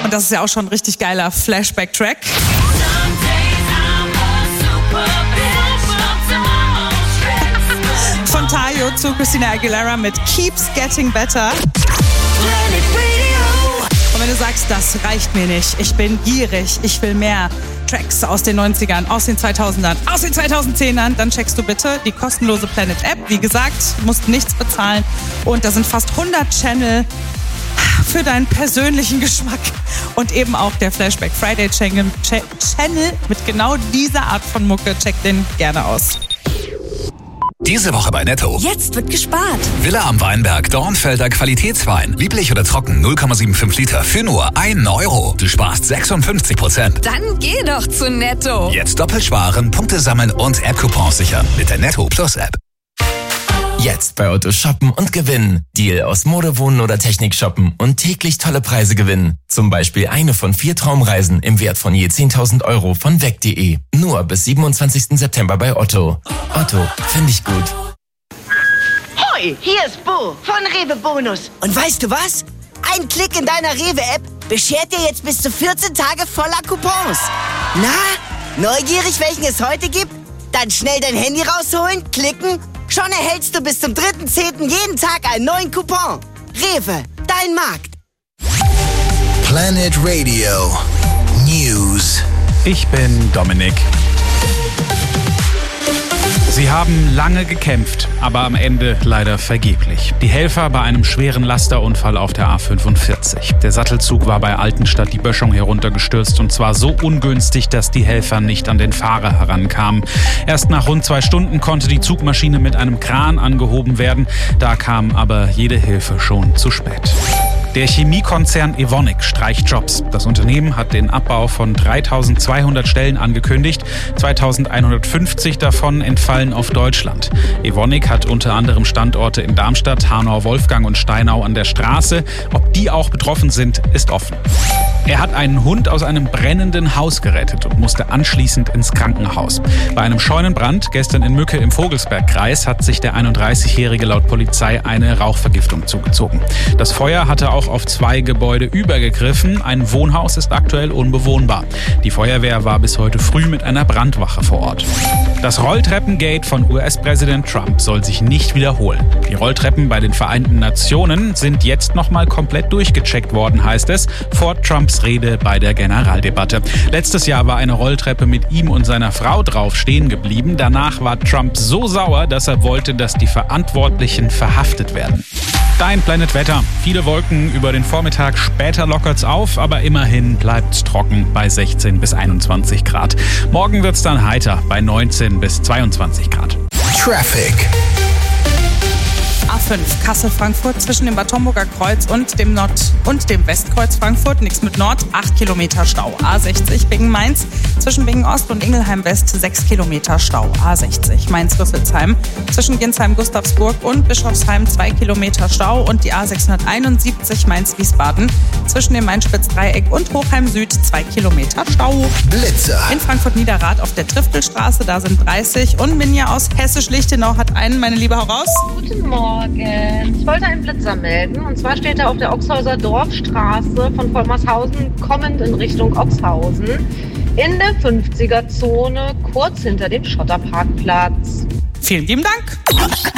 Und das ist ja auch schon ein richtig geiler Flashback-Track. Von Tayo zu Christina Aguilera mit Keeps Getting Better. Und wenn du sagst, das reicht mir nicht, ich bin gierig, ich will mehr Tracks aus den 90ern, aus den 2000ern, aus den 2010ern, dann checkst du bitte die kostenlose Planet App. Wie gesagt, musst nichts bezahlen und da sind fast 100 Channel für deinen persönlichen Geschmack und eben auch der Flashback Friday Channel mit genau dieser Art von Mucke. Check den gerne aus. Diese Woche bei Netto. Jetzt wird gespart. Villa am Weinberg, Dornfelder Qualitätswein. Lieblich oder trocken, 0,75 Liter für nur 1 Euro. Du sparst 56%. Dann geh doch zu Netto. Jetzt doppelt sparen, Punkte sammeln und App-Coupons sichern mit der Netto Plus App. Jetzt bei Otto shoppen und gewinnen. Deal aus Mode, Wohnen oder Technik shoppen und täglich tolle Preise gewinnen. Zum Beispiel eine von 4 Traumreisen im Wert von je 10.000 Euro von weg.de. Nur bis 27. September bei Otto. Otto, finde ich gut. Hoi, hier ist Bo von Rewe Bonus. Und weißt du was? Ein Klick in deiner Rewe-App beschert dir jetzt bis zu 14 Tage voller Coupons. Na, neugierig, welchen es heute gibt? Dann schnell dein Handy rausholen, klicken. Schon erhältst du bis zum 3.10. jeden Tag einen neuen Coupon. Rewe, dein Markt. Planet Radio News. Ich bin Dominik. Sie haben lange gekämpft, aber am Ende leider vergeblich. Die Helfer bei einem schweren Lasterunfall auf der A45. Der Sattelzug war bei Altenstadt die Böschung heruntergestürzt und zwar so ungünstig, dass die Helfer nicht an den Fahrer herankamen. Erst nach rund 2 Stunden konnte die Zugmaschine mit einem Kran angehoben werden. Da kam aber jede Hilfe schon zu spät. Der Chemiekonzern Evonik streicht Jobs. Das Unternehmen hat den Abbau von 3.200 Stellen angekündigt. 2.150 davon entfallen auf Deutschland. Evonik hat unter anderem Standorte in Darmstadt, Hanau-Wolfgang und Steinau an der Straße. Ob die auch betroffen sind, ist offen. Er hat einen Hund aus einem brennenden Haus gerettet und musste anschließend ins Krankenhaus. Bei einem Scheunenbrand gestern in Mücke im Vogelsbergkreis hat sich der 31-Jährige laut Polizei eine Rauchvergiftung zugezogen. Das Feuer hatte auch auf 2 Gebäude übergegriffen. Ein Wohnhaus ist aktuell unbewohnbar. Die Feuerwehr war bis heute früh mit einer Brandwache vor Ort. Das Rolltreppengate von US-Präsident Trump soll sich nicht wiederholen. Die Rolltreppen bei den Vereinten Nationen sind jetzt nochmal komplett durchgecheckt worden, heißt es, vor Trumps Rede bei der Generaldebatte. Letztes Jahr war eine Rolltreppe mit ihm und seiner Frau drauf stehen geblieben. Danach war Trump so sauer, dass er wollte, dass die Verantwortlichen verhaftet werden. Dein Planet Wetter. Viele Wolken über den Vormittag, später lockert's auf, aber immerhin bleibt's trocken bei 16 bis 21 Grad. Morgen wird's dann heiter bei 19 bis 22 Grad. Traffic. A5 Kassel-Frankfurt zwischen dem Bad Homburger Kreuz und dem Westkreuz Frankfurt. Nichts mit Nord, 8 Kilometer Stau. A60 Bingen-Mainz zwischen Bingen-Ost und Ingelheim-West 6 Kilometer Stau. A60 Mainz-Rüsselsheim zwischen Ginsheim-Gustavsburg und Bischofsheim 2 Kilometer Stau. Und die A671 Mainz-Wiesbaden zwischen dem Main-Spitz-Dreieck und Hochheim-Süd 2 Kilometer Stau. Blitzer. In Frankfurt-Niederrad auf der Triftelstraße, da sind 30. Und Minja aus Hessisch-Lichtenau hat einen, meine Liebe, hau raus. Guten Morgen. Ich wollte einen Blitzer melden. Und zwar steht er auf der Oxhauser Dorfstraße von Vollmershausen kommend in Richtung Oxhausen in der 50er-Zone kurz hinter dem Schotterparkplatz. Vielen lieben Dank.